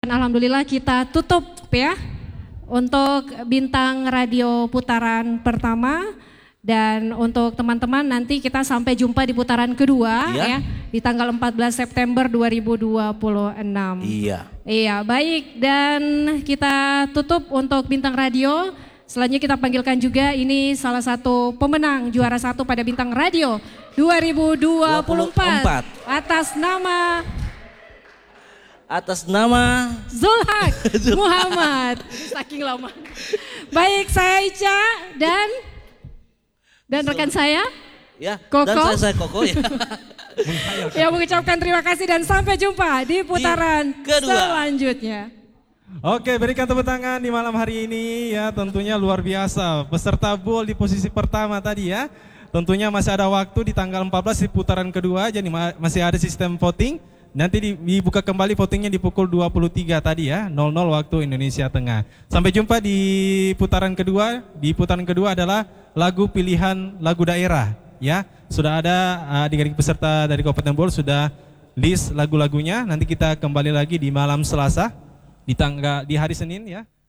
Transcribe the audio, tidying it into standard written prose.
Dan alhamdulillah kita tutup ya untuk bintang radio putaran pertama. Dan untuk teman-teman nanti kita sampai jumpa di putaran kedua ya di tanggal 14 September 2026. Iya, baik, dan kita tutup untuk bintang radio. Selanjutnya kita panggilkan juga ini salah satu pemenang juara satu pada bintang radio 2024 atas nama Zulhak Muhammad. Saking lama. Baik, saya Ica dan rekan saya Koko. Dan saya Koko ya. Ya, mengucapkan terima kasih dan sampai jumpa di putaran selanjutnya. Oke, berikan tepuk tangan di malam hari ini ya, tentunya luar biasa. Peserta bowl di posisi pertama tadi ya. Tentunya masih ada waktu di tanggal 14 di putaran kedua, jadi masih ada sistem voting. Nanti dibuka kembali votingnya di pukul 23 tadi ya, 00 waktu Indonesia Tengah. Sampai jumpa di putaran kedua. Di putaran kedua adalah lagu pilihan lagu daerah ya. Sudah ada adik-adik peserta dari Kabupaten Bogor sudah list lagu-lagunya. Nanti kita kembali lagi di malam Selasa di hari Senin ya.